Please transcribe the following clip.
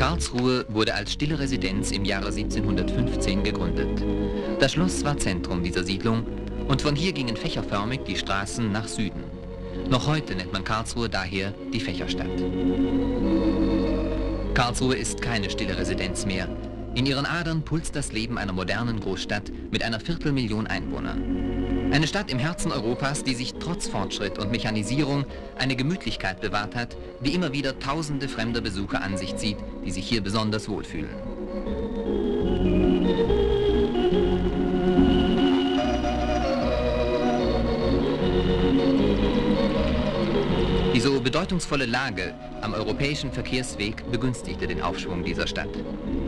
Karlsruhe wurde als stille Residenz im Jahre 1715 gegründet. Das Schloss war Zentrum dieser Siedlung und von hier gingen fächerförmig die Straßen nach Süden. Noch heute nennt man Karlsruhe daher die Fächerstadt. Karlsruhe ist keine stille Residenz mehr. In ihren Adern pulst das Leben einer modernen Großstadt mit einer Viertelmillion Einwohner. Eine Stadt im Herzen Europas, die sich trotz Fortschritt und Mechanisierung eine Gemütlichkeit bewahrt hat, die immer wieder tausende fremder Besucher an sich zieht, die sich hier besonders wohlfühlen. Die so bedeutungsvolle Lage am europäischen Verkehrsweg begünstigte den Aufschwung dieser Stadt.